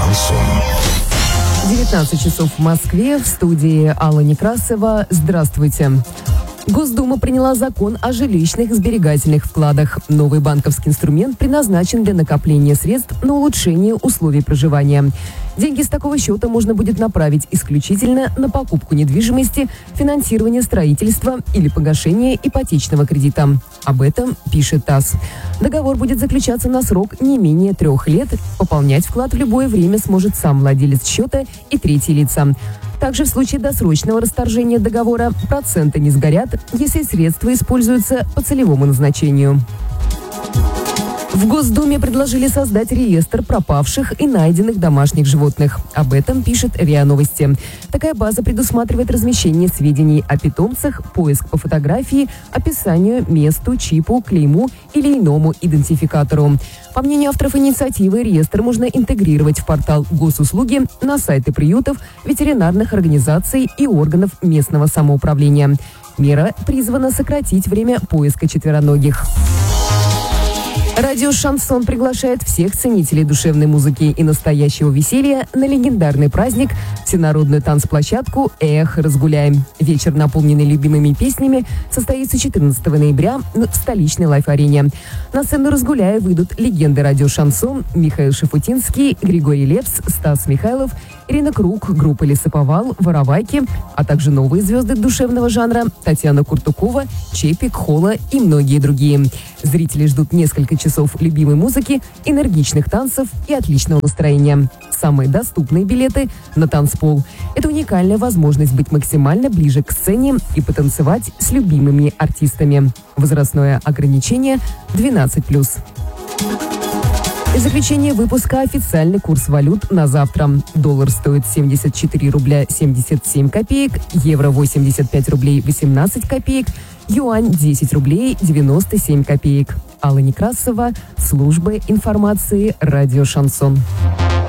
Шансон. 19 часов в Москве. В студии Алла Некрасова. Здравствуйте. Госдума приняла закон о жилищных сберегательных вкладах. Новый банковский инструмент предназначен для накопления средств на улучшение условий проживания. Деньги с такого счета можно будет направить исключительно на покупку недвижимости, финансирование строительства или погашение ипотечного кредита. Об этом пишет ТАСС. Договор будет заключаться на срок не менее 3 лет. Пополнять вклад в любое время сможет сам владелец счета и третьи лица. Также в случае досрочного расторжения договора проценты не сгорят, если средства используются по целевому назначению. В Госдуме предложили создать реестр пропавших и найденных домашних животных. Об этом пишет РИА Новости. Такая база предусматривает размещение сведений о питомцах, поиск по фотографии, описанию, месту, чипу, клейму или иному идентификатору. По мнению авторов инициативы, реестр можно интегрировать в портал госуслуги, на сайты приютов, ветеринарных организаций и органов местного самоуправления. Мера призвана сократить время поиска четвероногих. Радио «Шансон» приглашает всех ценителей душевной музыки и настоящего веселья на легендарный праздник – всенародную танцплощадку «Эх, разгуляем». Вечер, наполненный любимыми песнями, состоится 14 ноября в столичной лайф-арене. На сцену «Разгуляя» выйдут легенды радио «Шансон» Михаил Шафутинский, Григорий Лепс, Стас Михайлов, Ирина Круг, группа «Лесоповал», «Воровайки», а также новые звезды душевного жанра Татьяна Куртукова, Чепик, Хола и многие другие. Зрители ждут несколько часов любимой музыки, энергичных танцев и отличного настроения. Самые доступные билеты на танцпол. Это уникальная возможность быть максимально ближе к сцене и потанцевать с любимыми артистами. Возрастное ограничение 12+. В заключение выпуска официальный курс валют на завтра. Доллар стоит 74 рубля 77 копеек, евро 85 рублей 18 копеек, юань 10 рублей 97 копеек. Алла Некрасова, служба информации «Радио Шансон».